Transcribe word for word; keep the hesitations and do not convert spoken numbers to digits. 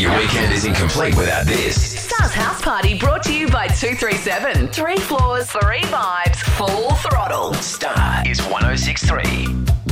Your weekend is incomplete without this. Star's House Party brought to you by two three seven. Three floors, three vibes, full throttle. Star is one oh six point three.